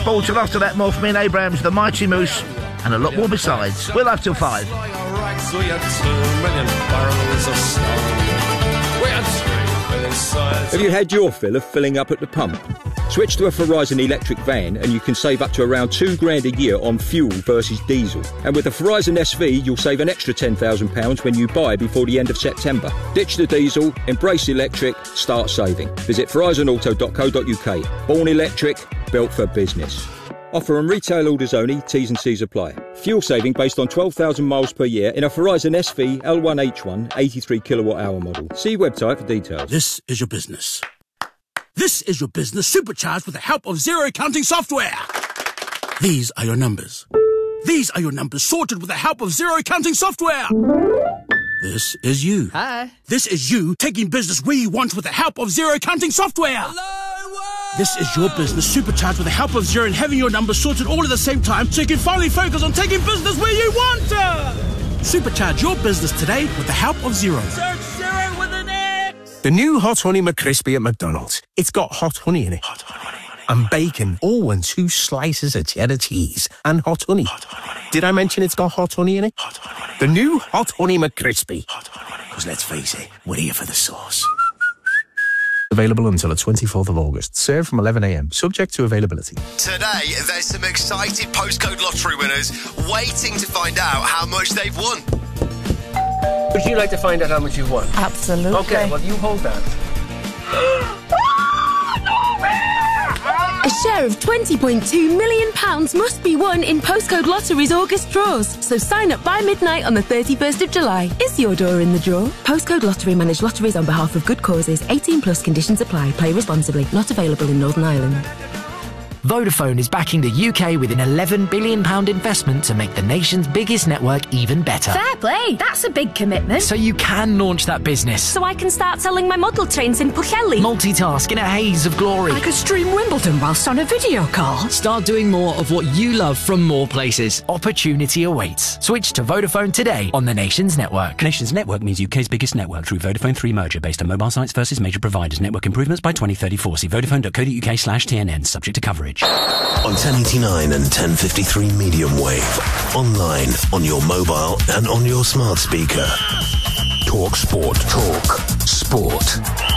Ball till after that, more from Ian Abrams, the Mighty Moose, and a lot more besides. We'll have till 5. We had 2 million barrels of stone. We had 3 million sides. Have you had your fill of filling up at the pump? Switch to a Verizon electric van and you can save up to around £2,000 a year on fuel versus diesel. And with the Verizon SV, you'll save an extra £10,000 when you buy before the end of September. Ditch the diesel, embrace electric, start saving. Visit verizonauto.co.uk. Born electric, built for business. Offer on retail orders only, T's and C's apply. Fuel saving based on 12,000 miles per year in a Verizon SV L1H1 83 kilowatt-hour model. See website for details. This is your business. This is your business supercharged with the help of zero counting software. These are your numbers. These are your numbers sorted with the help of zero counting software. This is you. Hi. This is you taking business where you want with the help of zero counting software. Hello, world. This is your business supercharged with the help of Zero and having your numbers sorted all at the same time so you can finally focus on taking business where you want to. Supercharge your business today with the help of Zero. Search Zero with an X. The new Hot Honey McCrispy at McDonald's. It's got hot honey in it. Hot honey. And bacon, all and 2 slices of cheddar cheese. And hot honey. Hot honey. Did I mention it's got hot honey in it? Hot honey. The new Hot Honey McCrispy. Hot honey. Because let's face it, we're here for the sauce. Available until the 24th of August. Served from 11 a.m. Subject to availability. Today, there's some excited postcode lottery winners waiting to find out how much they've won. Would you like to find out how much you've won? Absolutely. Okay, well, you hold that. A share of £20.2 million must be won in Postcode Lottery's August draws. So sign up by midnight on the 31st of July. Is your door in the draw? Postcode Lottery manage lotteries on behalf of good causes. 18 plus conditions apply. Play responsibly. Not available in Northern Ireland. Vodafone is backing the UK with an £11 billion investment to make the nation's biggest network even better. Fair play. That's a big commitment. So you can launch that business. So I can start selling my model trains in Pwllheli. Multitask in a haze of glory. I could stream Wimbledon whilst on a video call. Start doing more of what you love from more places. Opportunity awaits. Switch to Vodafone today on the nation's network. Nation's network means UK's biggest network through Vodafone 3 merger based on mobile sites versus major providers. Network improvements by 2034. See vodafone.co.uk/TNN. Subject to coverage. On 1089 and 1053 medium wave. Online, on your mobile and on your smart speaker. Talk Sport. Talk Sport.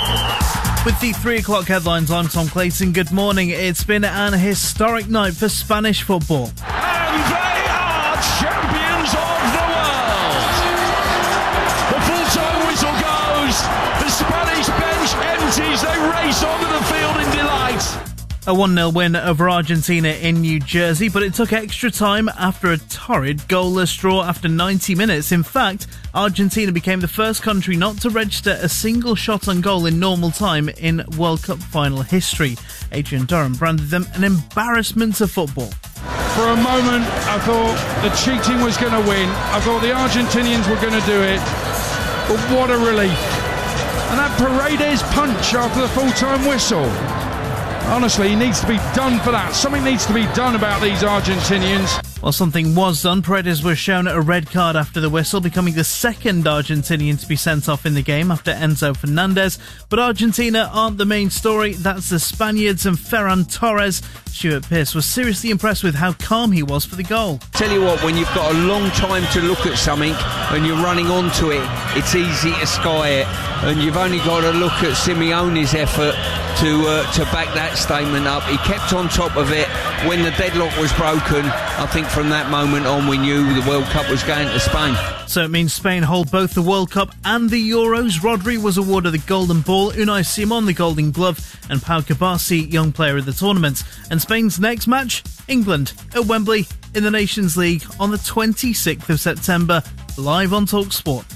With the 3 o'clock headlines, I'm Tom Clayton. Good morning. It's been an historic night for Spanish football. And they are champions of the world. The full-time whistle goes. The Spanish bench empties. They race onto the field in delight. A 1-0 win over Argentina in New Jersey, but it took extra time after a torrid goalless draw after 90 minutes. In fact, Argentina became the first country not to register a single shot on goal in normal time in World Cup final history. Adrian Durham branded them an embarrassment of football. For a moment, I thought the cheating was going to win. I thought the Argentinians were going to do it. But what a relief. And that Paredes punch after the full-time whistle. Honestly, he needs to be done for that. Something needs to be done about these Argentinians. Well, something was done. Paredes was shown a red card after the whistle, becoming the second Argentinian to be sent off in the game after Enzo Fernandez. But Argentina aren't the main story. That's the Spaniards and Ferran Torres. Stuart Pearce was seriously impressed with how calm he was for the goal. Tell you what, when you've got a long time to look at something and you're running onto it, it's easy to sky it. And you've only got to look at Simeone's effort to back that statement up. He kept on top of it. When the deadlock was broken, I think from that moment on we knew the World Cup was going to Spain. So it means Spain hold both the World Cup and the Euros. Rodri was awarded the Golden Ball, Unai Simon the Golden Glove, and Pau Cubarsí Young Player of the Tournament. And Spain's next match, England, at Wembley in the Nations League on the 26th of September, live on Talk Sport.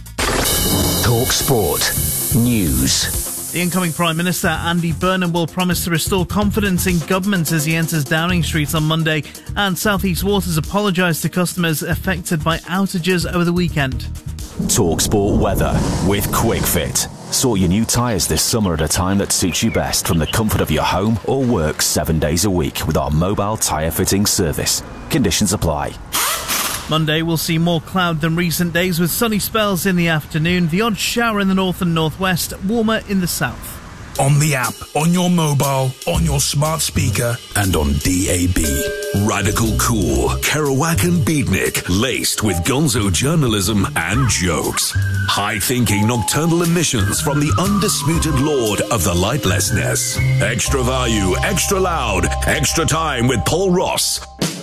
Talk Sport News. The incoming Prime Minister, Andy Burnham, will promise to restore confidence in government as he enters Downing Street on Monday, and South East Waters apologised to customers affected by outages over the weekend. Talk Sport weather with QuickFit. Sort your new tyres this summer at a time that suits you best from the comfort of your home or work 7 days a week with our mobile tyre fitting service. Conditions apply. Monday will see more cloud than recent days with sunny spells in the afternoon, the odd shower in the north and northwest, warmer in the south. On the app, on your mobile, on your smart speaker, and on DAB. Radical cool, Kerouac and Beatnik, laced with gonzo journalism and jokes. High-thinking nocturnal emissions from the undisputed lord of the lightlessness. Extra value, extra loud, extra time with Paul Ross.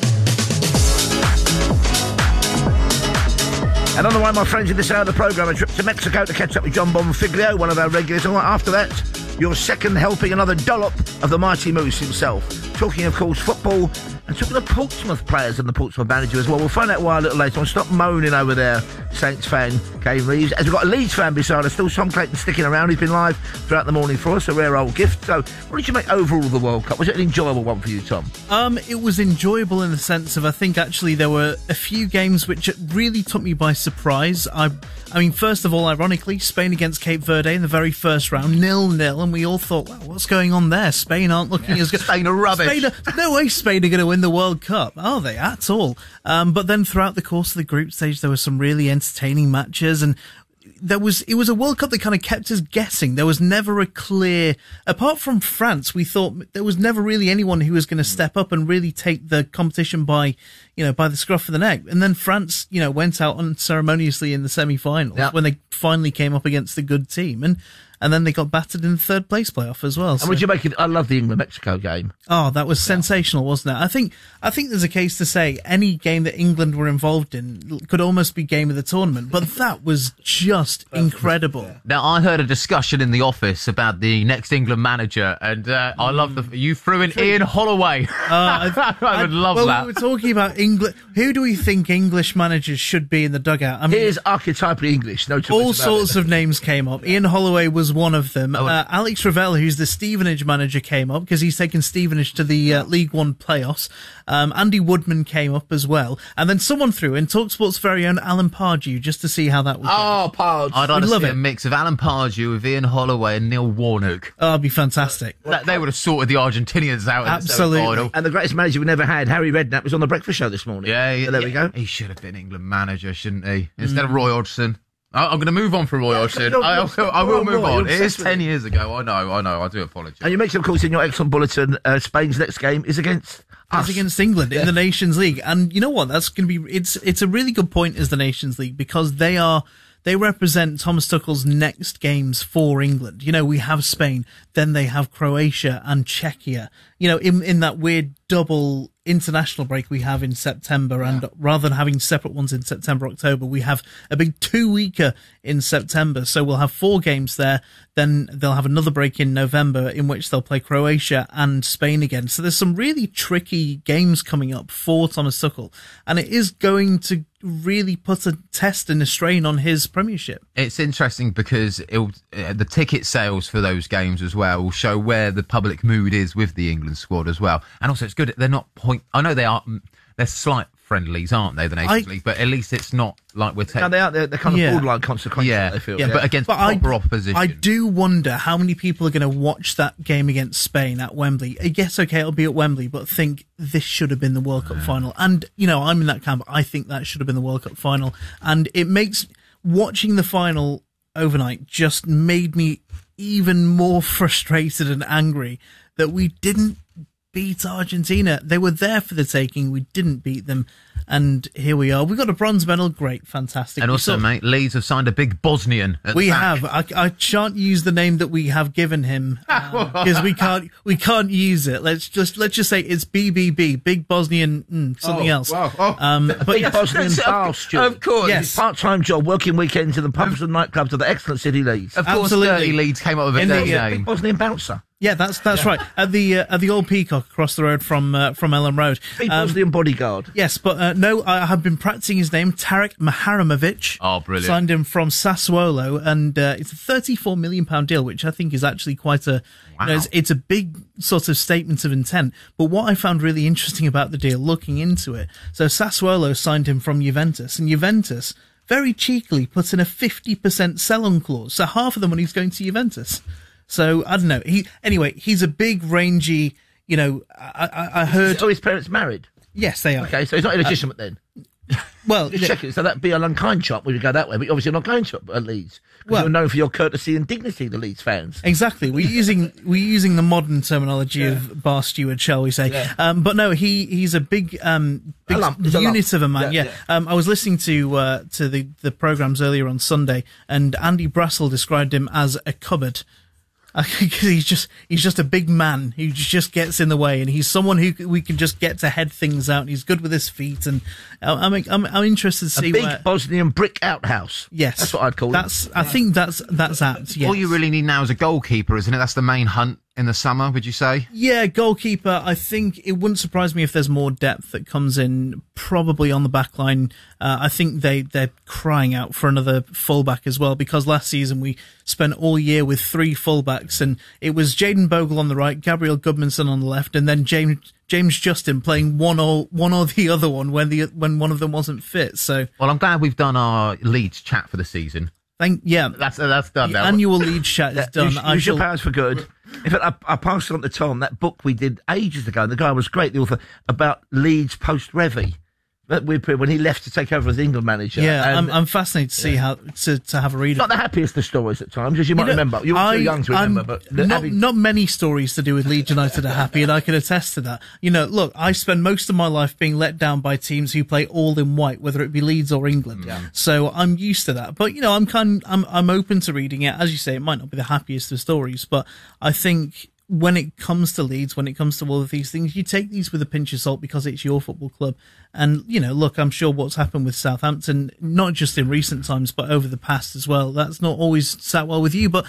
And on the way, my friends, in this hour of the programme, a trip to Mexico to catch up with John Bonfiglio, one of our regulars. And after that, your second helping, another dollop of the mighty Moose himself. Talking, of course, football and talking of Portsmouth players and the Portsmouth manager as well. We'll find out why a little later on. Stop moaning over there, Saints fan, Kane Reeves. As we've got a Leeds fan beside us, still Tom Clayton sticking around. He's been live throughout the morning for us, a rare old gift. So, what did you make overall of the World Cup? Was it an enjoyable one for you, Tom? It was enjoyable in the sense of, I think actually there were a few games which really took me by surprise. I mean, first of all, ironically, Spain against Cape Verde in the very first round, 0-0, and we all thought, wow, what's going on there? Spain aren't looking as good. Spain are rubbish. No way Spain are going to win the World Cup, are they, at all? But then throughout the course of the group stage, there were some really entertaining matches, and it was a World Cup that kind of kept us guessing. There was never a clear, apart from France, we thought there was never really anyone who was going to step up and really take the competition by the scruff of the neck. And then France, went out unceremoniously in the semi-finals when they finally came up against a good team. And then they got battered in the third place playoff as well. And would you make it? I love the England-Mexico game. Oh, that was sensational, wasn't it? I think there's a case to say any game that England were involved in could almost be game of the tournament, but that was just incredible. Now, I heard a discussion in the office about the next England manager, and I love you threw in Ian Holloway. I would love that. We were talking about England. Who do we think English managers should be in the dugout? I mean, he is archetypally English. No, all sorts of names came up. Ian Holloway was one of them. Alex Ravel, who's the Stevenage manager, came up because he's taken Stevenage to the League One playoffs. Andy Woodman came up as well, and then someone threw in TalkSport's very own Alan Pardew just to see how that would go. Oh, Pardew! I'd like to see a mix of Alan Pardew with Ian Holloway and Neil Warnock. Oh, that'd be fantastic. They would have sorted the Argentinians out. Absolutely. In the semi-final. And the greatest manager we never had, Harry Redknapp, was on the breakfast show this morning. Yeah, so there we go. He should have been England manager, shouldn't he? Instead of Roy Hodgson. I'm going to move on from Roy Hodgson. I will move on. It is 10 years ago. I know. I do apologise. And you mentioned, of course, in your excellent bulletin, Spain's next game is against us. It's against England in the Nations League. And you know what? That's going to be... It's a really good point as the Nations League because they represent Thomas Tuchel's next games for England. We have Spain, then they have Croatia and Czechia. In that weird double international break we have in September, and rather than having separate ones in September, October, we have a big 2-weeker in September. So we'll have 4 games there. Then they'll have another break in November in which they'll play Croatia and Spain again. So there's some really tricky games coming up for Thomas Tuchel, and it is going to really put a test and a strain on his premiership. It's interesting because the ticket sales for those games as well will show where the public mood is with the England squad as well. And also it's good they're not I know they're slight friendlies, aren't they, the Nations League, but at least it's not like we're taking... No, they are. They're kind of borderline consequential, I feel. Yeah, but against proper opposition. I do wonder how many people are going to watch that game against Spain at Wembley. Yes, okay, it'll be at Wembley, but think this should have been the World Cup final. And, I'm in that camp. I think that should have been the World Cup final. And it makes... Watching the final overnight just made me even more frustrated and angry that we didn't beat Argentina. They were there for the taking. We didn't beat them. And here we are. We got a bronze medal. Great. Fantastic. And also, mate, Leeds have signed a big Bosnian. We have. I shan't use the name that we have given him because we can't use it. Let's just say it's BBB, Big Bosnian something else. Wow. But Big Bosnian bastard. Of course. Yes. Part-time job, working weekends in the pubs and nightclubs of the excellent city Leeds. Of course, Dirty Leeds came up with a name. Big Bosnian bouncer. Yeah, that's right. At the old Peacock across the road from Ellen Road. Big Bosnian bodyguard. Yes, but no, I have been practicing his name, Tarek Maharamovic. Oh, brilliant! Signed him from Sassuolo, and it's a £34 million deal, which I think is actually quite a. Wow. It's a big sort of statement of intent. But what I found really interesting about the deal, looking into it, so Sassuolo signed him from Juventus, and Juventus very cheekily put in a 50% sell-on clause, so half of the money's going to Juventus. So, I don't know. He's a big, rangy, I heard... So his parents married? Yes, they are. Okay, so he's not illegitimate then? Well, just checking. So that'd be an unkind chop when you go that way, but obviously you're not going to at Leeds. Well, you're known for your courtesy and dignity, the Leeds fans. Exactly. We're using the modern terminology of bar steward, shall we say? Yeah. But no, he's a big unit of a man. Yeah. I was listening to the programmes earlier on Sunday, and Andy Brassel described him as a cupboard. He's just a big man who just gets in the way, and he's someone who we can just get to head things out. And he's good with his feet, and I'm interested to see a big Bosnian brick outhouse. Yes, that's what I'd call it. I think that's apt. Yes. All you really need now is a goalkeeper, isn't it? That's the main hunt in the summer, would you say? Yeah, goalkeeper. I think it wouldn't surprise me if there's more depth that comes in, probably on the back line. I think they're crying out for another fullback as well, because last season we spent all year with 3 fullbacks, and it was Jayden Bogle on the right, Gabriel Goodmanson on the left, and then James Justin playing one or the other one when one of them wasn't fit. So, well, I'm glad we've done our Leeds chat for the season. That's done now. Annual Leeds chat is done. Use your powers for good. In fact, I passed it on to Tom, that book we did ages ago, and the guy was great, the author, about Leeds post-Revy. When he left to take over as England manager. Yeah, I'm fascinated to see how to have a read. Not the happiest of stories at times, as you might remember. You're too young to remember. But not many stories to do with Leeds United are happy, and I can attest to that. Look, I spend most of my life being let down by teams who play all in white, whether it be Leeds or England. Yeah. So I'm used to that. But I'm open to reading it. As you say, it might not be the happiest of stories, but I think when it comes to Leeds, when it comes to all of these things, you take these with a pinch of salt because it's your football club. And, look, I'm sure what's happened with Southampton, not just in recent times, but over the past as well, that's not always sat well with you. But,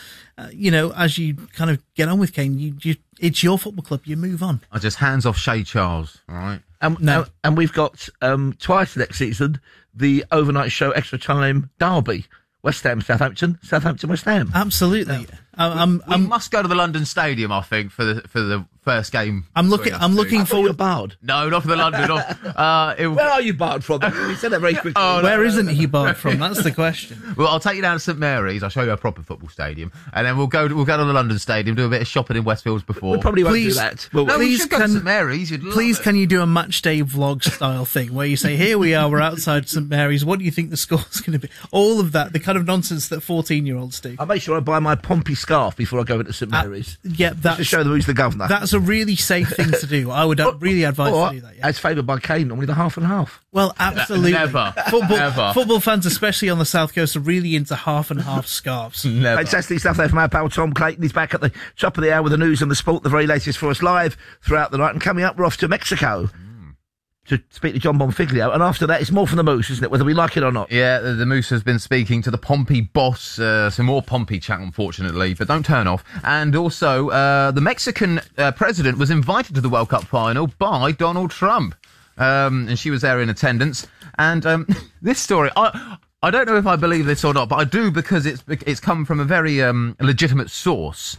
as you kind of get on with Kane, it's your football club, you move on. I just hands off Shay Charles, all right? And we've got twice next season the overnight show Extra Time Derby. West Ham, Southampton, West Ham. Absolutely. We must go to the London Stadium, I think, for the first game. I'm looking forward. Barred. No, not for the London. Where are you barred from? We said that very quickly. Where isn't he barred from? That's the question. Well, I'll take you down to St Mary's. I'll show you a proper football stadium, and then we'll go to the London Stadium, do a bit of shopping in Westfields before. We probably won't do that. We should go to St Mary's. Can you do a match day vlog style thing where you say, "Here we are, we're outside St Mary's. What do you think the score's going to be?" All of that, the kind of nonsense that 14-year-olds do. I'll make sure I buy my Pompey scarf before I go into St Mary's. That's to show them who's the governor. That's a really safe thing to do. I would really advise to do that. Yeah. As favoured by Kane, normally the half and half. Well, absolutely. Never. Football fans, especially on the South Coast, are really into half and half scarves. Never. Fantastic stuff there from our pal Tom Clayton. He's back at the top of the hour with the news and the sport, the very latest for us live throughout the night. And coming up, we're off to Mexico to speak to John Bonfiglio, and after that it's more from the Moose, isn't it, whether we like it or not? Yeah, the Moose has been speaking to the Pompey boss, some more Pompey chat unfortunately, but don't turn off. And also the Mexican president was invited to the World Cup final by Donald Trump, and she was there in attendance. And this story, I don't know if I believe this or not, but I do, because it's come from a very legitimate source.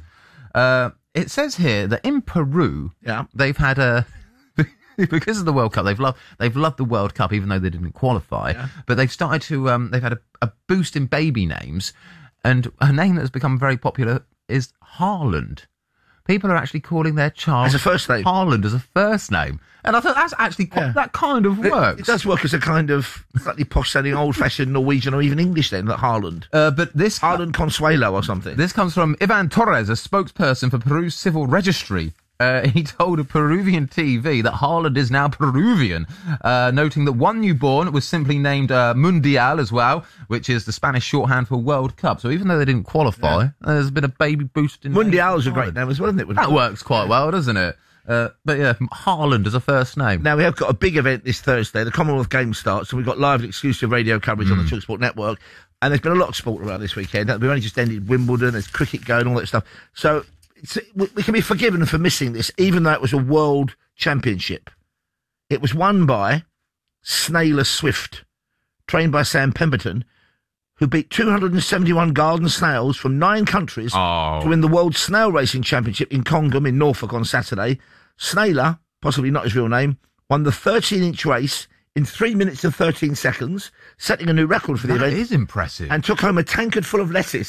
It says here that in Peru, they've had a because of the World Cup, they've loved the World Cup, even though they didn't qualify. Yeah. But they've started to they've had a boost in baby names, and a name that has become very popular is Haaland. People are actually calling their child as a first name. Haaland as a first name, and I thought that's actually that kind of works. It does work as a kind of slightly posh-sounding, old-fashioned Norwegian or even English then, like Haaland. But this Haaland Consuelo or something. This comes from Ivan Torres, a spokesperson for Peru's civil registry. He told a Peruvian TV that Haaland is now Peruvian, noting that one newborn was simply named Mundial as well, which is the Spanish shorthand for World Cup. So even though they didn't qualify, there's been a baby boost in Mundial is a great name as well, isn't it? That works quite well, doesn't it? But yeah, Haaland as a first name. Now, we have got a big event this Thursday. The Commonwealth Games starts, and we've got live and exclusive radio coverage on the TalkSport network. And there's been a lot of sport around this weekend. We've only just ended Wimbledon, there's cricket going, all that stuff. So we can be forgiven for missing this, even though it was a world championship. It was won by Snailer Swift, trained by Sam Pemberton, who beat 271 garden snails from 9 countries to win the World Snail Racing Championship in Congham in Norfolk on Saturday. Snailer, possibly not his real name, won the 13-inch race in 3 minutes and 13 seconds, setting a new record for the event. That is impressive. And took home a tankard full of lettuce.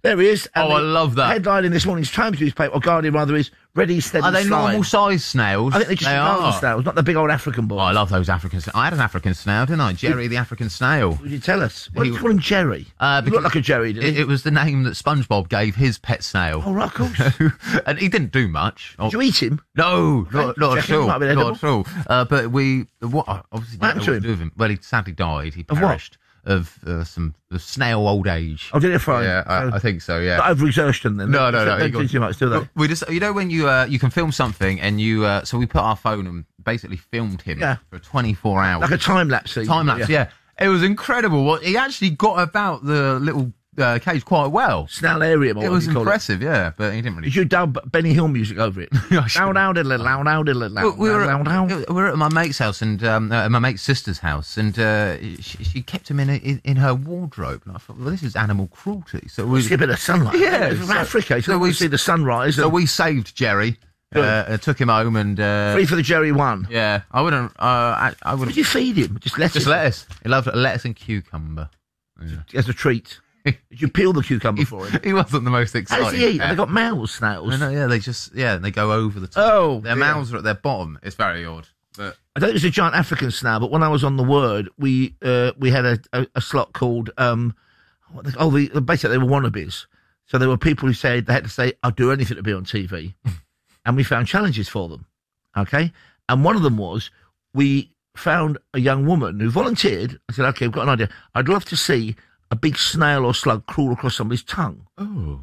There he is. Oh, I love that. Headline in this morning's Times newspaper, or Guardian rather, is Ready, Steady, Are they Slide. normal size snails? I think they're just garden snails, not the big old African boys. Oh, I love those African snails. I had an African snail, didn't I? Jerry the African snail. Would you tell us? Why did you call him Jerry? He looked like a Jerry, didn't he? It was the name that SpongeBob gave his pet snail. Oh, right, of course. And he didn't do much. Did you eat him? No, not at all. Might have been Not at all. But we obviously didn't know what to do with him. Well, he sadly died. He perished of some snail old age. Oh, did it fry? Yeah, I think so. Yeah. Not overexertion then. No. Don't do too much, do they? We just, when you can film something and so we put our phone and basically filmed him for 24 hours. Like a time lapse. Yeah. It was incredible. He actually got about the little cage quite well. Snellarium, or it was impressive, yeah, but he didn't really. Did you dub Benny Hill music over it? We were at my mate's house and my mate's sister's house, and she kept him in her wardrobe. And I thought, well, this is animal cruelty. So we see a bit of sunlight. Yeah, from Africa. So we see the sunrise. So we saved Jerry. Took him home and free for the Jerry one. Yeah, I wouldn't. I wouldn't. What did you feed him? Just lettuce. Just lettuce. He loved lettuce and cucumber. Yeah. As a treat. Did you peel the cucumber for him? He wasn't the most exciting. How does he eat? They got mouths, snails. No, yeah, they go over the top. Oh, their mouths are at their bottom. It's very odd. But I don't think it's a giant African snail, but when I was on the Word, we had a slot called basically they were wannabes. So there were people who said they had to say, "I'll do anything to be on TV," and we found challenges for them. Okay, and one of them was we found a young woman who volunteered. I said, "Okay, we've got an idea. I'd love to see a big snail or slug crawl across somebody's tongue." Oh.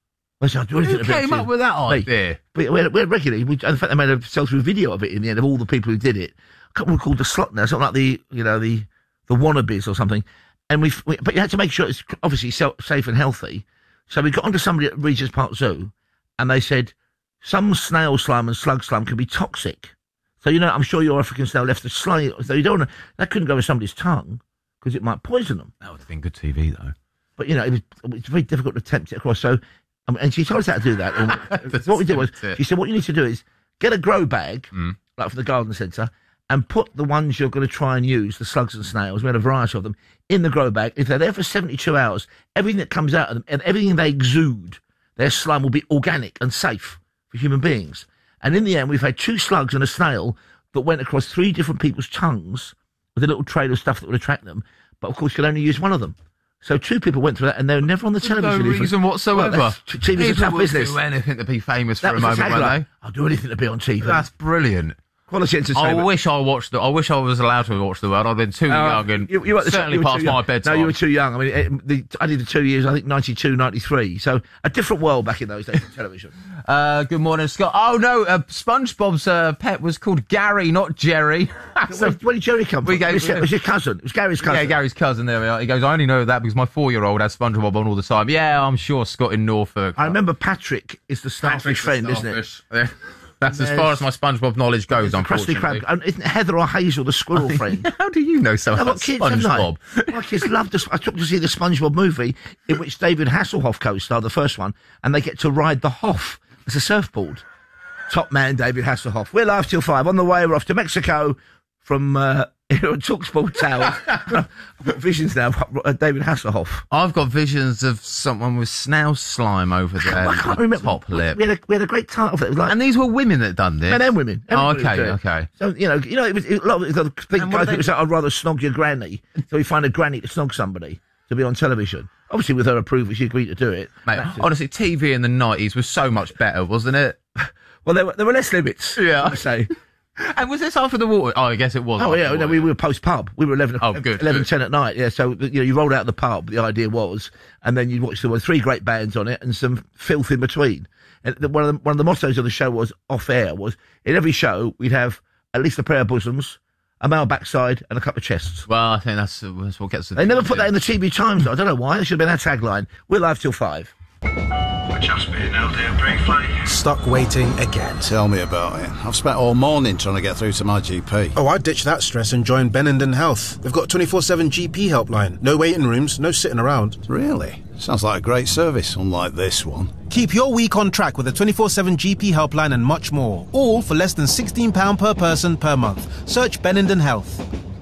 I said, I'll do anything Who came up with that idea? We had regularly. In fact, they made a sell-through video of it in the end of all the people who did it. A couple were called the slot now, something like the wannabes or something. And but you had to make sure it's obviously safe and healthy. So we got onto somebody at Regent's Park Zoo, and they said some snail slime and slug slime can be toxic. So I'm sure your African snail left a slime. So you don't want that couldn't go in somebody's tongue, because it might poison them. That would have been good TV, though. But, it's very difficult to tempt it across. So, and she told us how to do that. And what we did was, she said, what you need to do is get a grow bag, like from the garden centre, and put the ones you're going to try and use, the slugs and snails, we had a variety of them, in the grow bag. If they're there for 72 hours, everything that comes out of them and everything they exude, their slime will be organic and safe for human beings. And in the end, we've had 2 slugs and a snail that went across 3 different people's tongues with a little trail of stuff that would attract them. But, of course, you could only use one of them. So 2 people went through that, and they were never on the television. No reason whatsoever. Well, TV's a tough business. Do anything to be famous for a moment, won't they? I'll do anything to be on TV. That's brilliant. Quality entertainment. I wish I was allowed to watch the World. I've been too young and certainly past my bedtime. No, you were too young. I mean, I did the 2 years, I think 92, 93. So a different world back in those days in television. Good morning, Scott. Oh, no, SpongeBob's pet was called Gary, not Jerry. So, where did Jerry come from? It was your cousin. It was Gary's cousin. Yeah, Gary's cousin. There we are. He goes, I only know that because my 4-year-old has SpongeBob on all the time. Yeah, I'm sure Scott in Norfolk. I remember Patrick is the starfish friend, isn't it? Yeah. That's as far as my SpongeBob knowledge goes, unfortunately. Krusty Krab. Isn't Heather or Hazel the squirrel friend? How do you know so much about SpongeBob? My kids love this. I took to see the SpongeBob movie in which David Hasselhoff co-starred, the first one, and they get to ride the Hoff as a surfboard. Top man, David Hasselhoff. We're live till 5. On the way, we're off to Mexico from TalkSport Tower. I've got visions now of David Hasselhoff. I've got visions of someone with snail slime over their top lip. We had a great title for it. And these were women that done this? Men and women. Okay. So, it was a lot of the big guys who was like, I'd rather snog your granny. So we find a granny to snog somebody to be on television. Obviously, with her approval, she agreed to do it. Mate, honestly, TV in the 90s was so much better, wasn't it? Well, there were less limits, I say. And was this after the war? Oh, I guess it was. Oh, yeah, no, we were post-pub. We were 11, good, 10 at night, yeah. So, you rolled out the pub, the idea was, and then you'd watch there were 3 great bands on it and some filth in between. And one of the mottos of the show was, off-air, was in every show, we'd have at least a pair of bosoms, a male backside, and a couple of chests. Well, I think that's what gets... They never put that in the TV Times, though. I don't know why. It should have been our tagline. We're live till 5. We're just being held there briefly. Stuck waiting again. Tell me about it. I've spent all morning trying to get through to my GP. Oh, I'd ditch that stress and join Benenden Health. They've got 24/7 GP helpline. No waiting rooms, no sitting around. Really? Sounds like a great service, unlike this one. Keep your week on track with a 24/7 GP helpline and much more. All for less than £16 per person per month. Search Benenden Health.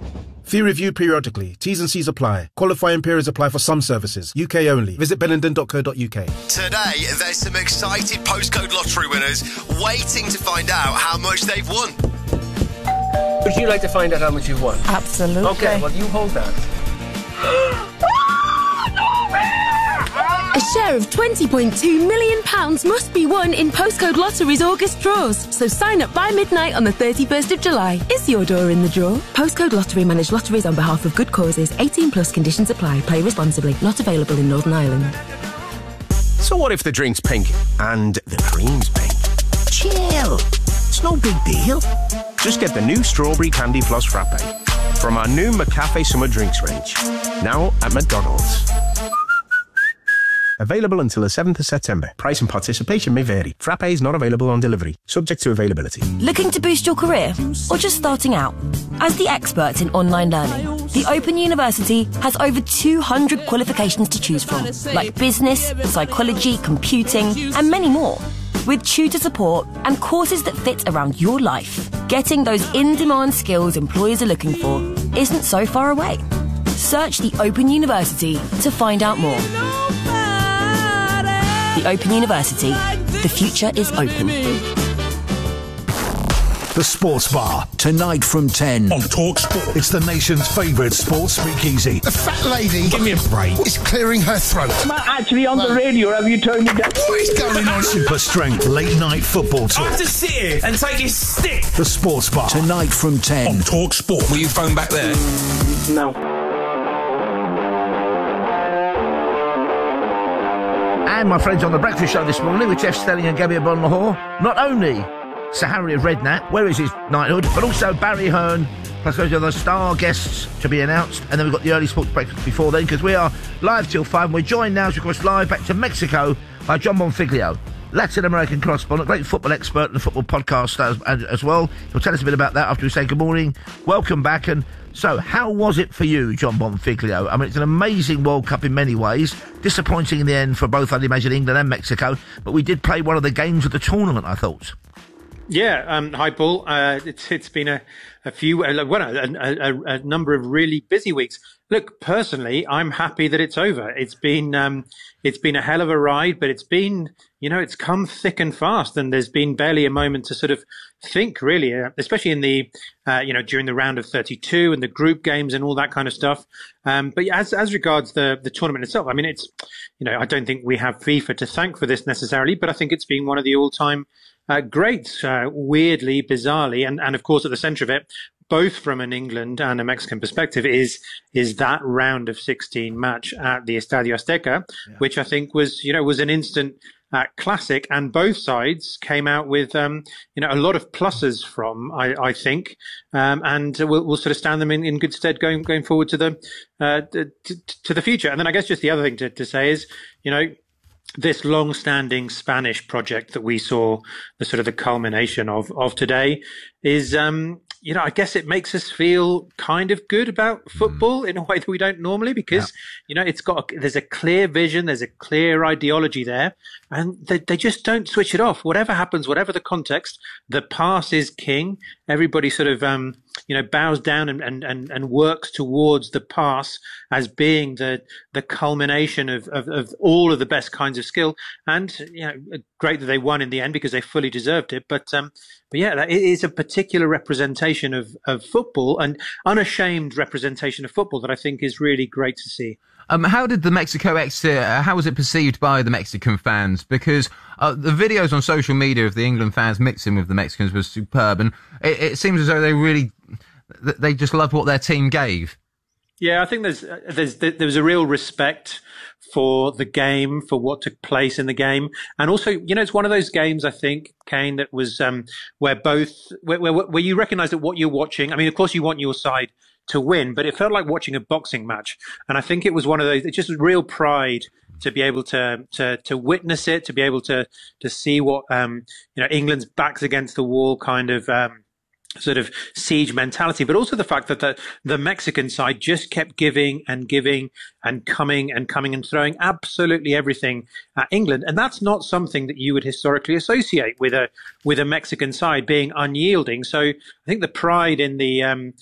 Fee reviewed periodically. T's and C's apply. Qualifying periods apply for some services. UK only. Visit Bennenden.co.uk. Today, there's some excited postcode lottery winners waiting to find out how much they've won. Would you like to find out how much you've won? Absolutely. Okay, well, you hold that. A share of £20.2 million must be won in Postcode Lottery's August draws. So sign up by midnight on the 31st of July. Is your door in the draw? Postcode Lottery manage lotteries on behalf of good causes. 18 plus conditions apply. Play responsibly. Not available in Northern Ireland. So what if the drink's pink and the cream's pink? Chill. It's no big deal. Just get the new Strawberry Candy Floss Frappe from our new McCafe Summer Drinks range. Now at McDonald's. Available until the 7th of September. Price and participation may vary. Frappe is not available on delivery. Subject to availability. Looking to boost your career? Or just starting out? As the experts in online learning, the Open University has over 200 qualifications to choose from, like business, psychology, computing, and many more. With tutor support and courses that fit around your life, getting those in-demand skills employers are looking for isn't so far away. Search the Open University to find out more. The Open University. The future is open. The Sports Bar, tonight from 10. On Talk Sport. It's the nation's favourite sports speakeasy. The fat lady, give me a break, is clearing her throat. Am I actually on the radio, or have you turned it down? What is going on? Super strength, late night football talk. I have to sit here and take this stick. The Sports Bar, tonight from 10. On Talk Sport. Will you phone back there? No. And my friends on the breakfast show this morning with Jeff Stelling and Gabby Bon-Lahore, not only Sir Harry of Redknapp, where is his knighthood, but also Barry Hearn, plus those other star guests to be announced. And then we've got the early sports breakfast before then, because we are live till 5. And we're joined now, of course, live back to Mexico by John Bonfiglio, Latin American correspondent, great football expert and football podcaster as well. He'll tell us a bit about that after we say good morning. Welcome back. And so, how was it for you, John Bonfiglio? I mean, it's an amazing World Cup in many ways. Disappointing in the end for both, I'd imagine, England and Mexico. But we did play one of the games of the tournament, I thought. Yeah, hi Paul. It's been a number of really busy weeks. Look, personally, I'm happy that it's over. It's been a hell of a ride, but it's been, it's come thick and fast, and there's been barely a moment to sort of think, really, especially in the, during the round of 32 and the group games and all that kind of stuff. But as regards the tournament itself, I mean, it's, I don't think we have FIFA to thank for this necessarily, but I think it's been one of the all-time greats, weirdly, bizarrely, and of course at the centre of it, both from an England and a Mexican perspective, is that round of 16 match at the Estadio Azteca, which I think was an instant classic, and both sides came out with a lot of pluses from, I think, and we'll sort of stand them in good stead going forward to the future. And then I guess just the other thing to say is, this long-standing Spanish project that we saw the culmination of today is, I guess it makes us feel kind of good about football in a way that we don't normally, because, there's a clear vision, there's a clear ideology there, and they just don't switch it off. Whatever happens, whatever the context, the pass is king. Everybody sort of, bows down and works towards the pass as being the culmination of all of the best kinds of skill. And, great that they won in the end because they fully deserved it. But yeah, that is a particular representation of football, and unashamed representation of football that I think is really great to see. How did the Mexico exit, how was it perceived by the Mexican fans? Because the videos on social media of the England fans mixing with the Mexicans was superb, and it seems as though they just loved what their team gave. Yeah, I think there was a real respect for the game, for what took place in the game. And also, it's one of those games, I think, Kane, that was where you recognise that what you're watching, I mean, of course you want your side to win, but it felt like watching a boxing match. And I think it was one of those, it's just real pride to be able to witness it, to be able to see what, England's backs against the wall kind of, sort of siege mentality, but also the fact that the Mexican side just kept giving and giving and coming and throwing absolutely everything at England. And that's not something that you would historically associate with a Mexican side being unyielding. So I think the pride in the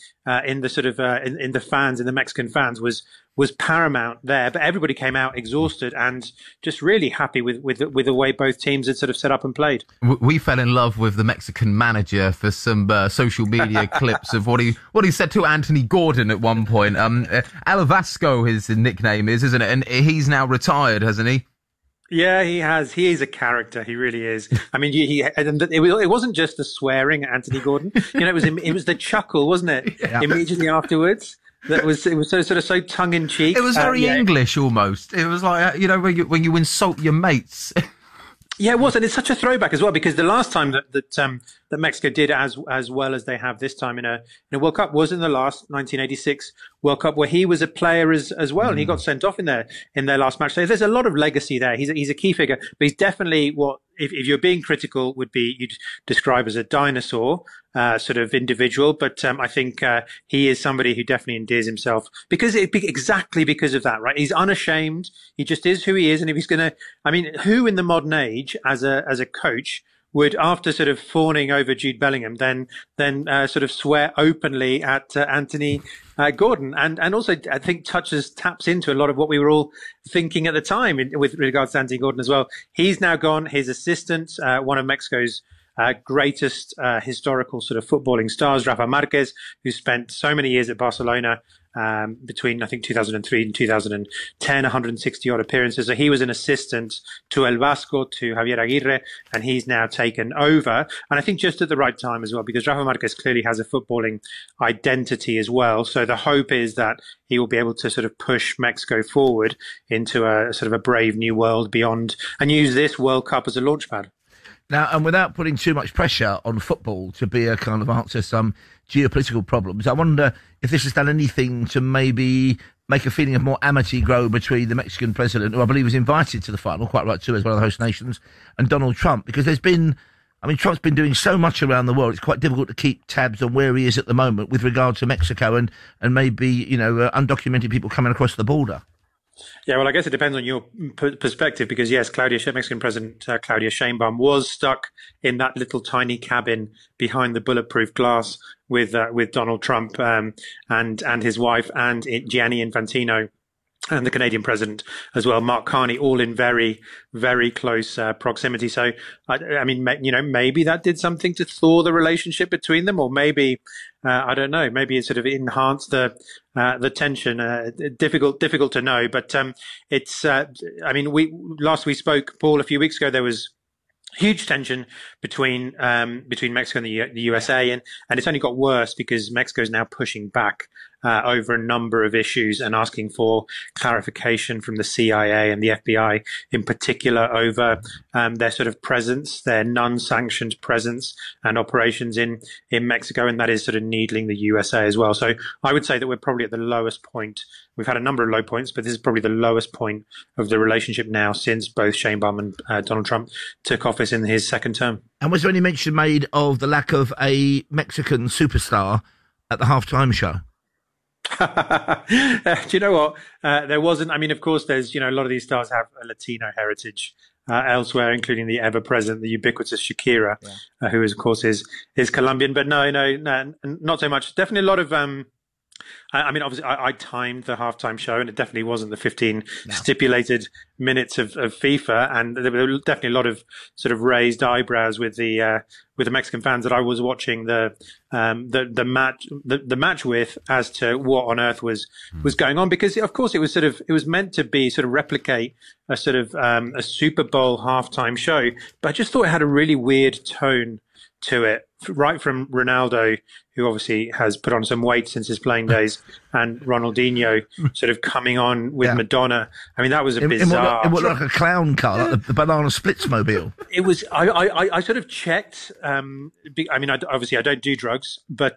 fans, in the Mexican fans was paramount there, but everybody came out exhausted and just really happy with the way both teams had sort of set up and played. We fell in love with the Mexican manager for some social media clips of what he said to Anthony Gordon at one point. El Vasco, his nickname is, isn't it? And he's now retired, hasn't he? Yeah, he has. He is a character. He really is. I mean, it wasn't just the swearing at Anthony Gordon. It was the chuckle, wasn't it? Yeah. Immediately afterwards. It was so tongue in cheek. It was very English almost. It was like when you insult your mates. Yeah, it was, and it's such a throwback as well, because the last time that Mexico did as well as they have this time in a World Cup was in the last 1986 World Cup, where he was a player as well, and he got sent off in their last match. So there's a lot of legacy there. He's a key figure, but he's definitely what, if you're being critical, would be you'd describe as a dinosaur sort of individual. But I think he is somebody who definitely endears himself exactly because of that, right? He's unashamed. He just is who he is, and if he's who in the modern age as a coach would, after sort of fawning over Jude Bellingham, then sort of swear openly at Anthony Gordon, and also I think taps into a lot of what we were all thinking at the time with regards to Anthony Gordon as well. He's now gone. His assistant, one of Mexico's greatest historical sort of footballing stars, Rafa Marquez, who spent so many years at Barcelona, between I think 2003 and 2010, 160 odd appearances. So he was an assistant to El Vasco, to Javier Aguirre, and he's now taken over. And I think just at the right time as well, because Rafa Marquez clearly has a footballing identity as well. So the hope is that he will be able to sort of push Mexico forward into a sort of a brave new world beyond, and use this World Cup as a launchpad. Now, and without putting too much pressure on football to be a kind of answer some geopolitical problems, I wonder if this has done anything to maybe make a feeling of more amity grow between the Mexican president, who I believe was invited to the final, quite right too, as one of the host nations, and Donald Trump, because Trump's been doing so much around the world, it's quite difficult to keep tabs on where he is at the moment with regard to Mexico and maybe, undocumented people coming across the border. Yeah, well, I guess it depends on your perspective, because yes, Mexican President Claudia Sheinbaum was stuck in that little tiny cabin behind the bulletproof glass with Donald Trump and his wife and Gianni Infantino, and the Canadian president as well, Mark Carney, all in very, very close proximity. So, maybe that did something to thaw the relationship between them, or maybe, I don't know, maybe it sort of enhanced the tension. Difficult to know, but it's. Last we spoke, Paul, a few weeks ago, there was huge tension between Mexico and the USA, and it's only got worse because Mexico is now pushing back over a number of issues and asking for clarification from the CIA and the FBI in particular over their sort of presence, their non-sanctioned presence and operations in Mexico, and that is sort of needling the USA as well. So I would say that we're probably at the lowest point. We've had a number of low points, but this is probably the lowest point of the relationship now since both Sheinbaum and Donald Trump took office in his second term. And was there any mention made of the lack of a Mexican superstar at the halftime show? Do you know what? There wasn't. I mean, of course, there's, a lot of these stars have a Latino heritage elsewhere, including the ever-present, the ubiquitous Shakira, who, of course, is Colombian. But no, not so much. Definitely a lot of... obviously, I timed the halftime show, and it definitely wasn't the 15 stipulated minutes of FIFA, and there were definitely a lot of sort of raised eyebrows with the Mexican fans that I was watching the match with, as to what on earth was going on, because of course it was meant to be sort of replicate a sort of a Super Bowl halftime show, but I just thought it had a really weird tone to it, right from Ronaldo, who obviously has put on some weight since his playing days, and Ronaldinho sort of coming on with Madonna. I mean, that was a bizarre. It looked like a clown car, like the Banana Splits mobile. It was. I sort of checked. I mean, obviously I don't do drugs, but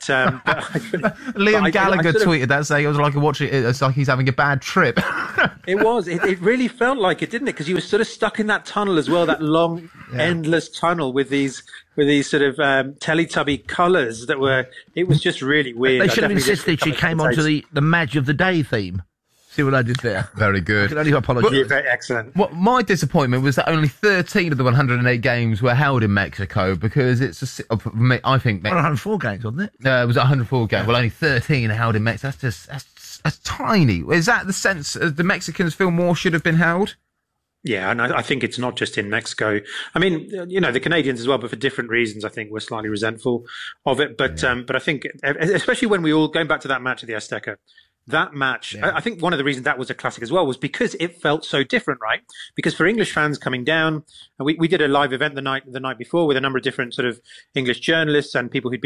Liam Gallagher tweeted that saying it was like watching. It's like he's having a bad trip. It was. It really felt like it, didn't it? Because he was sort of stuck in that tunnel as well, that long, endless tunnel with these sort of Teletubby colours that were. It was just really weird. They should have insisted she came onto the Madge of the Day theme. See what I did there? Very good. I can only apologise. Very excellent. What my disappointment was that only 13 of the 108 games were held in Mexico, because it's I think 104 games, wasn't it? It was 104 games. Well, only 13 held in Mexico. That's tiny. Is that the sense the Mexicans feel more should have been held? Yeah, and I think it's not just in Mexico. I mean, the Canadians as well, but for different reasons. I think we're slightly resentful of it. But I think, especially when we all going back to that match at the Azteca, that match, I think one of the reasons that was a classic as well was because it felt so different, right? Because for English fans coming down, we did a live event the night before with a number of different sort of English journalists and people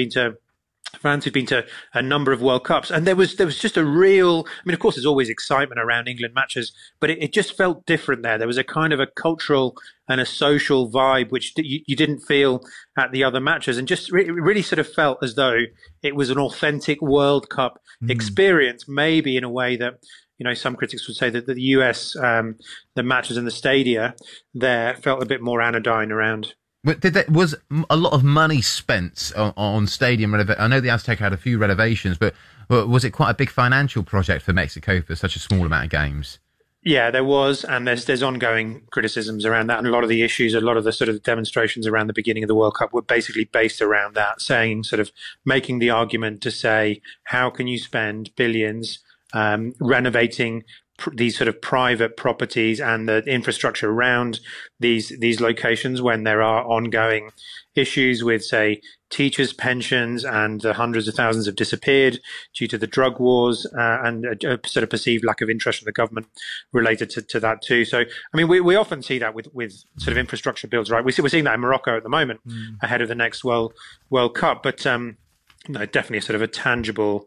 fans who'd been to a number of World Cups, and there was just a real. I mean, of course, there's always excitement around England matches, but it just felt different there. There was a kind of a cultural and a social vibe which you didn't feel at the other matches, and just it really sort of felt as though it was an authentic World Cup experience. Maybe in a way that some critics would say that the US, the matches in the stadia there felt a bit more anodyne around. But was a lot of money spent on stadium renovation? I know the Azteca had a few renovations, but was it quite a big financial project for Mexico for such a small amount of games? Yeah, there was, and there's ongoing criticisms around that, and a lot of the issues, a lot of the sort of demonstrations around the beginning of the World Cup were basically based around that, saying, sort of making the argument to say, how can you spend billions renovating these sort of private properties and the infrastructure around these locations when there are ongoing issues with, say, teachers' pensions, and the hundreds of thousands have disappeared due to the drug wars and a sort of perceived lack of interest from the government related to that too. So, I mean, we often see that with sort of infrastructure builds, right? We're seeing that in Morocco at the moment ahead of the next World Cup, but definitely a sort of a tangible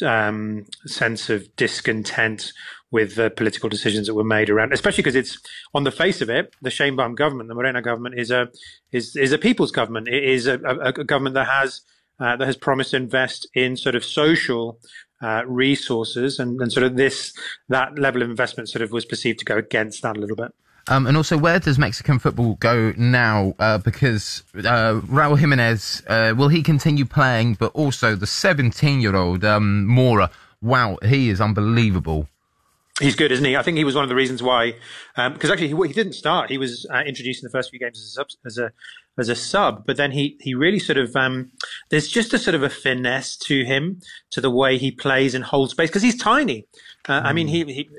sense of discontent with the political decisions that were made around, especially because it's on the face of it, the Sheinbaum government, the Morena government, is a people's government. It is a government that has promised to invest in sort of social resources, and sort of that level of investment sort of was perceived to go against that a little bit. And also, where does Mexican football go now? Because Raul Jimenez, will he continue playing? But also the 17-year-old Mora, wow, he is unbelievable. He's good, isn't he? I think he was one of the reasons why, because actually he didn't start. He was introduced in the first few games as a sub, but then he really sort of there's just a sort of a finesse to him, to the way he plays and holds space, because he's tiny. I mean,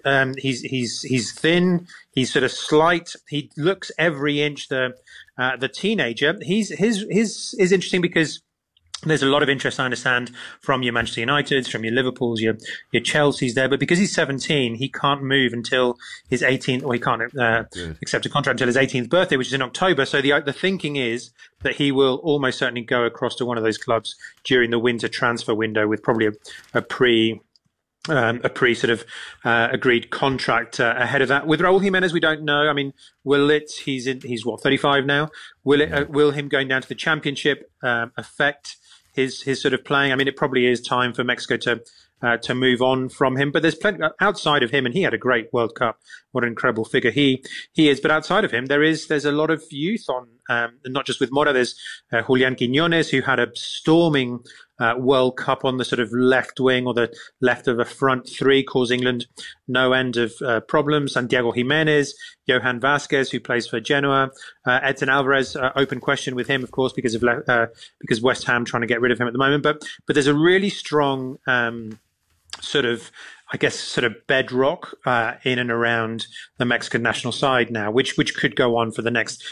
he's thin. He's sort of slight. He looks every inch the teenager. His is interesting because there's a lot of interest, I understand, from your Manchester Uniteds, from your Liverpools, your Chelseas there. But because he's 17, he can't move until his 18th, or he can't accept a contract until his 18th birthday, which is in October. So the thinking is that he will almost certainly go across to one of those clubs during the winter transfer window with probably a pre sort of agreed contract ahead of that. With Raul Jimenez, we don't know. I mean, he's what, 35 now? Will him going down to the Championship affect his sort of playing? I mean, it probably is time for Mexico to move on from him. But there's plenty outside of him, and he had a great World Cup. What an incredible figure he is. But outside of him, there's a lot of youth on, not just with Mora. There's Julian Quiñones, who had a storming World Cup on the sort of left wing, or the left of a front three, caused England no end of problems. Santiago Jimenez, Johan Vasquez, who plays for Genoa, Edson Alvarez, open question with him, of course, because West Ham trying to get rid of him at the moment. But there's a really strong sort of bedrock in and around the Mexican national side now, which could go on for the next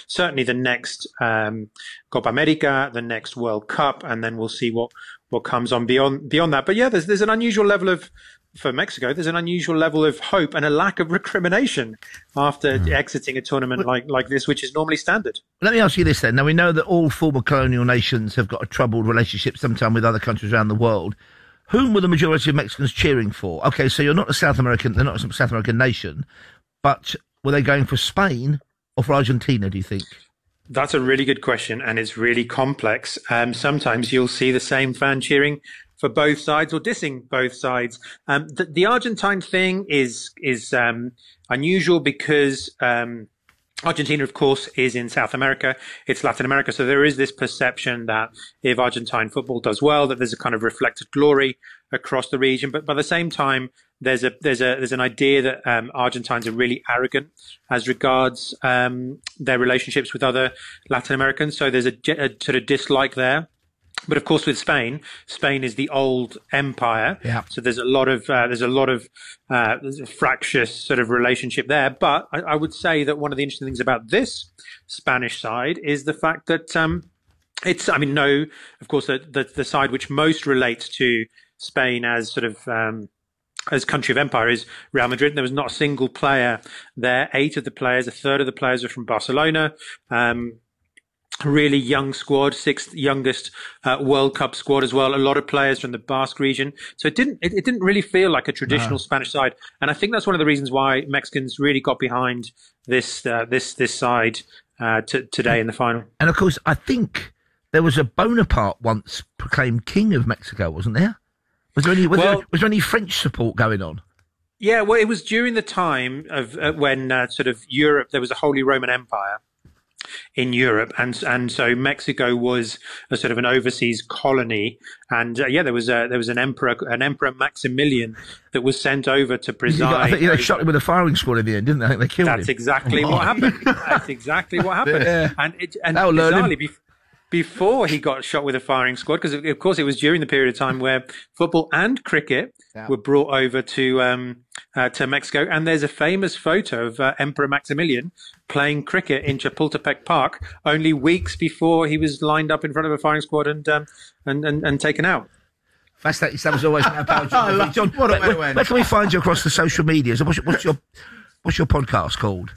Copa America, the next World Cup, and then we'll see what comes on beyond that. But yeah, there's an unusual level of for Mexico, there's an unusual level of hope and a lack of recrimination after exiting a tournament like this, which is normally standard. Let me ask you this then. Now, we know that all former colonial nations have got a troubled relationship sometime with other countries around the world. Whom were the majority of Mexicans cheering for? Okay, so they're not a South American nation, but were they going for Spain or for Argentina, do you think? That's a really good question, and it's really complex. Sometimes you'll see the same fan cheering for both sides or dissing both sides. The Argentine thing is unusual because Argentina, of course, is in South America. It's Latin America. So there is this perception that if Argentine football does well, that there's a kind of reflected glory across the region. But by the same time, there's an idea that Argentines are really arrogant as regards their relationships with other Latin Americans. So there's a sort of dislike there. But of course, with Spain is the old empire. Yeah. So there's a lot of fractious sort of relationship there. But I would say that one of the interesting things about this Spanish side is the fact that of course, the side which most relates to Spain as sort of as country of empire is Real Madrid. There was not a single player there. 8 of the players, a third of the players are from Barcelona. Really young squad, 6th youngest World Cup squad as well. A lot of players from the Basque region. So it didn't really feel like a traditional Spanish side. And I think that's one of the reasons why Mexicans really got behind this side today in the final. And of course, I think there was a Bonaparte once proclaimed king of Mexico, wasn't there? Was there any French support going on? Yeah, well, it was during the time of when sort of Europe, there was a Holy Roman Empire in Europe, and so Mexico was a sort of an overseas colony, and there was an emperor Maximilian that was sent over to preside. I think they shot him with a firing squad in the end, didn't they? I think they killed him. That's exactly what happened. That's exactly what happened. Yeah. And bizarrely, before he got shot with a firing squad, because of course it was during the period of time where football and cricket were brought over to Mexico, and there's a famous photo of Emperor Maximilian playing cricket in Chapultepec Park only weeks before he was lined up in front of a firing squad and taken out. Fascinating. That was always my pal John. Where can we find you across the social medias? What's your podcast called?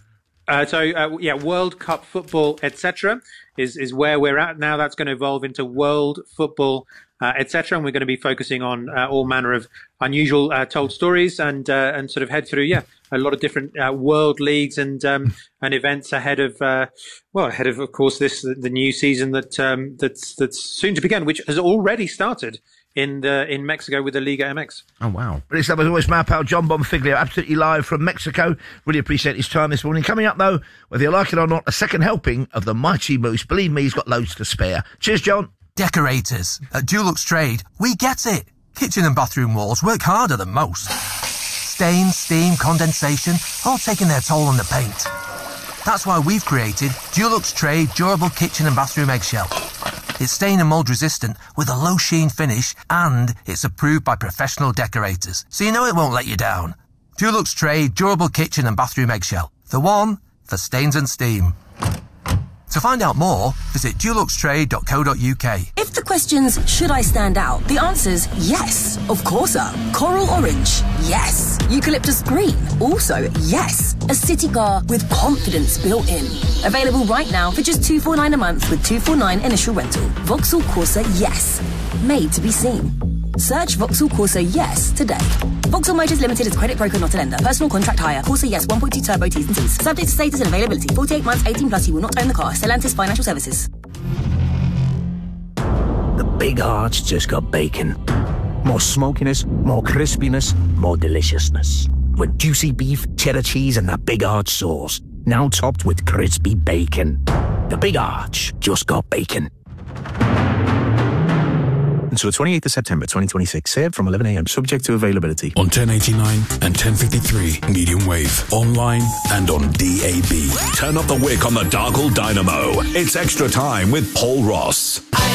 World Cup Football, etc. is where we're at now. That's going to evolve into World Football, etc. And we're going to be focusing on all manner of unusual told stories and sort of head through a lot of different world leagues and events ahead of course the new season that's soon to begin, which has already started in Mexico with the Liga MX. Oh, wow. But that was always my pal John Bonfiglio, absolutely live from Mexico. Really appreciate his time this morning. Coming up, though, whether you like it or not, a second helping of the Mighty Moose. Believe me, he's got loads to spare. Cheers, John. Decorators. At Dulux Trade, we get it. Kitchen and bathroom walls work harder than most. Stain, steam, condensation, all taking their toll on the paint. That's why we've created Dulux Trade Durable Kitchen and Bathroom Eggshell. It's stain and mould resistant with a low sheen finish, and it's approved by professional decorators, so you know it won't let you down. Dulux Trade Durable Kitchen and Bathroom Eggshell. The one for stains and steam. To find out more, visit duluxtrade.co.uk. If the question's, should I stand out? The answer's yes, of course. Coral orange, yes. Eucalyptus green, also yes. A city car with confidence built in. Available right now for just $249 a month with $249 initial rental. Vauxhall Corsa Yes. Made to be seen. Search Vauxhall Corsa Yes today. Vauxhall Motors Limited is credit broker, not a lender. Personal contract hire. Corsa Yes 1.2 turbo T's and C's. Subject to status and availability. 48 months, 18 plus. You will not own the car. Stellantis Financial Services. The Big Arch just got bacon. More smokiness, more crispiness, more deliciousness. With juicy beef, cheddar cheese, and that Big Arch sauce. Now topped with crispy bacon. The Big Arch just got bacon. Until the 28th of September 2026, served from 11 a.m, subject to availability. On 1089 and 1053 medium wave, online and on DAB. Turn up the wick on the Dargle Dynamo. It's Extra Time with Paul Ross.